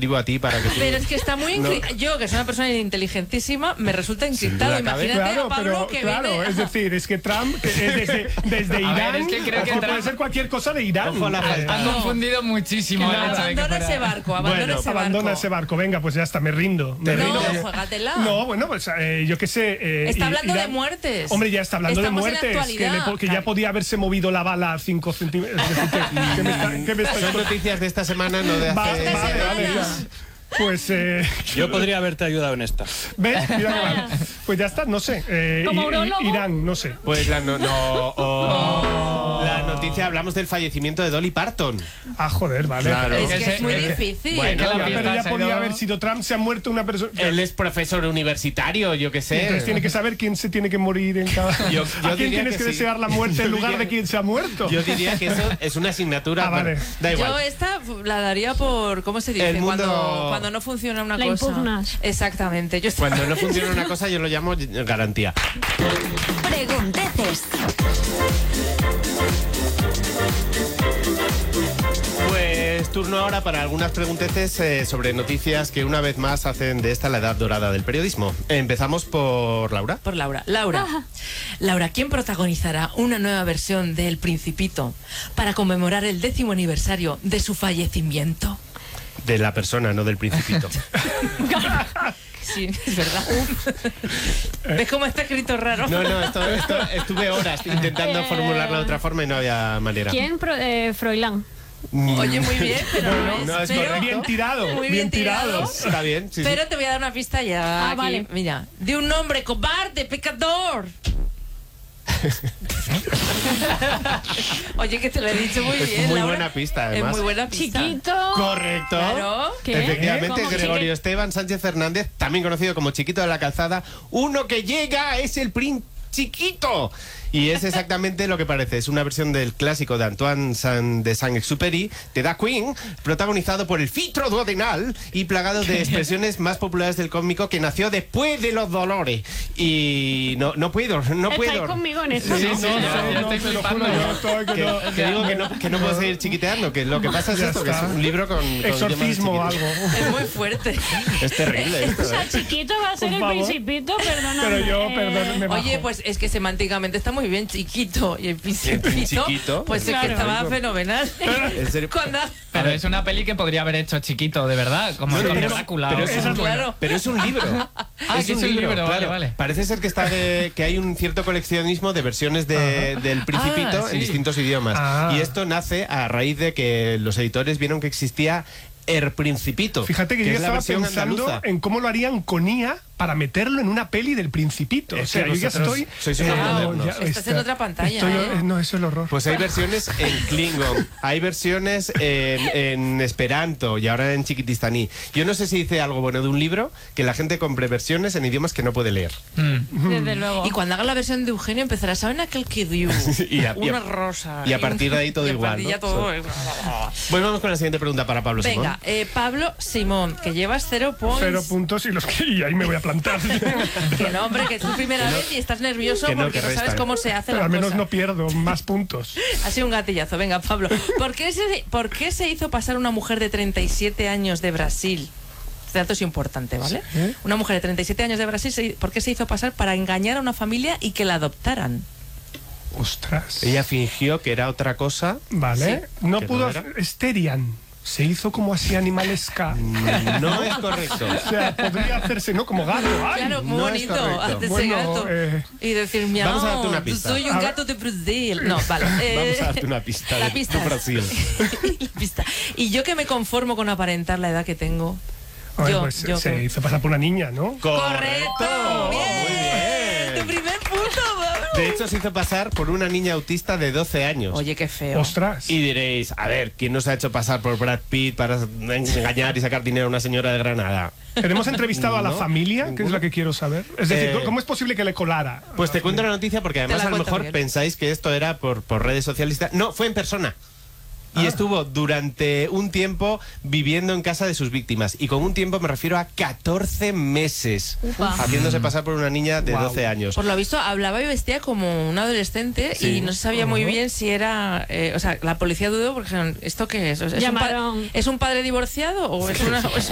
escribo a ti para que tú... Pero es que está muy yo, que soy una persona inteligentísima, me resulta encriptado. Imagínate Claro, a Pablo pero que viene... es decir, es que Trump desde Irán, es que creo que puede Trump... ser cualquier cosa de Irán. Ojo a la falta. Han confundido muchísimo el hecho de que Abandona ese barco, Abandona ese barco. Venga, pues ya está, me rindo. No, juégatela. No, bueno, pues yo qué sé. Está hablando de muertes. Hombre, ya está hablando Estamos de en muertes. actualidad. Que ya podía haberse movido la bala a 5 centímetros. ¿Qué me Son noticias de esta semana, no de hace... Vale, ya. Pues yo podría haberte ayudado en esta. ¿Ves? Mira, pues ya está, no sé. ¿Como urologo? Irán, no sé. Pues la noticia, hablamos del fallecimiento de Dolly Parton. Ah, joder, vale. Claro. Es que es muy difícil. Bueno, pero ya podía haber sido Trump, se ha muerto una persona. Él es profesor universitario, yo qué sé. Entonces tiene que saber quién se tiene que morir en cada... Yo ¿A quién diría tienes que sí. desear la muerte en lugar de quién se ha muerto? Yo diría que eso es una asignatura. Ah, vale. Bueno, da igual. Yo esta la daría por, ¿cómo se dice? El mundo- Cuando no funciona una La cosa. impugnas. Exactamente. Yo Cuando no funciona una cosa, yo lo llamo garantía. Pregunteces. Pues turno ahora para algunas pregunteces sobre noticias que una vez más hacen de esta la edad dorada del periodismo. Empezamos por Laura. Por Laura. Laura, ¿quién protagonizará una nueva versión de El Principito para conmemorar el 10º aniversario de su fallecimiento? De la persona, no del principito. Sí, es verdad. ¿Ves cómo está escrito raro? No, esto estuve horas intentando formularlo de otra forma y no había manera. ¿Quién? Froilán. Oye, muy bien, pero no es pero- correcto. Bien tirado, Muy bien tirado. Está bien, sí, sí. Pero te voy a dar una pista ya. Ah, aquí. vale. Mira, de un hombre cobarde, pecador. Oye, que te lo he dicho muy Es bien, muy Laura. buena pista, además. Es muy buena pista. Chiquito. Correcto. Claro. ¿Qué? Efectivamente, ¿Cómo? Gregorio Esteban Sánchez Fernández, también conocido como Chiquito de la Calzada. Uno que llega es el Príncipe Chiquito. Y es exactamente lo que parece. Es una versión del clásico de Antoine de Saint-Exupéry, de Da Queen, protagonizado por el filtro duodenal y plagado de expresiones más populares del cómico, que nació después de los dolores. Y no puedo. ¿Estáis conmigo en eso? Sí, ¿no? sí, ya estoy te lo flipando. juro, yo estoy que digo que no puedo seguir chiquiteando, que lo que pasa es Ya esto, que es está. un libro con Exorcismo o idiomas algo. chiquitos. Es muy fuerte. Es terrible O esto, sea, ¿eh? chiquito va a ser Por el favor. Principito, perdóname. Pero yo, perdón, me bajo. Oye, pues es que semánticamente está muy bien, chiquito. Y el Principito, Chiquito. pues es Claro. que estaba fenomenal. En serio. Cuando... Pero es una peli que podría haber hecho Chiquito, de verdad, como el Conde Drácula. pero o- es un- Claro. Pero es un libro. que es un libro, vale. Parece ser que hay un cierto coleccionismo de versiones del Principito sí. en distintos idiomas. Ah. Y esto nace a raíz de que los editores vieron que existía El Principito. Fíjate que yo es la estaba versión pensando andaluza. en cómo lo harían con IA para meterlo en una peli del Principito. Es O sea, que yo ya vosotros estoy... sois unos modernos. Estás en otra pantalla, No, eso es el horror. Pues hay versiones en Klingon, hay versiones en Esperanto y ahora en Chiquitistaní. Yo no sé si dice algo bueno de un libro que la gente compre versiones en idiomas que no puede leer. Desde luego. Y cuando haga la versión de Eugenio empezará, ¿saben aquel que dio? Una rosa. y a partir de ahí todo Y a igual, partir ¿no? ya todo... Pues vamos con la siguiente pregunta para Pablo Simón. Venga, Pablo Simón, que llevas 0 points. 0 puntos y ahí me voy a plantar. Que no, hombre, que es tu primera vez y estás nervioso que no, porque que no sabes restan. cómo se hace Pero la al menos cosa. no pierdo más puntos. Ha sido un gatillazo. Venga, Pablo. ¿Por qué se hizo pasar una mujer de 37 años de Brasil? Este dato es importante, ¿vale? Sí. Una mujer de 37 años de Brasil, ¿por qué se hizo pasar para engañar a una familia y que la adoptaran? Ostras. Ella fingió que era otra cosa. Vale. No ¿Que pudo no hacer... Esterian. Se hizo como así animalesca. No es correcto. O sea, podría hacerse, ¿no? Como gato. ¡Ay! Claro, muy no es bonito. correcto. Hazte ese Bueno, gato. Y decir, miau, vamos a darte una pista. soy un A ver. gato de Brasil. No, vale. Vamos a darte una pista La de pista. Brasil. La pista. Y yo que me conformo con aparentar la edad que tengo. Oye, yo, pues yo se que- hizo pasar por una niña, ¿no? ¡Correcto! ¡Bien! Muy bien. ¡Tu primer punto, Pablo! De hecho, se hizo pasar por una niña autista de 12 años. Oye, qué feo. Ostras. Y diréis, a ver, ¿quién nos ha hecho pasar por Brad Pitt para engañar y sacar dinero a una señora de Granada? ¿Tenemos entrevistado a la No, familia? Que es ninguno. la que quiero saber. Es decir, Eh, ¿cómo es posible que le colara? Pues te cuento la noticia porque además la a lo cuento, mejor Miguel. pensáis que esto era por redes sociales. No, fue en persona. Y estuvo durante un tiempo viviendo en casa de sus víctimas. Y con un tiempo me refiero a 14 meses. Upa. Haciéndose pasar por una niña de 12 años. Por lo visto, hablaba y vestía como un adolescente Sí. y no se sabía muy bien si era... o sea, la policía dudó porque dijeron, ¿esto qué es? O sea, Llamaron. ¿es un padre divorciado o es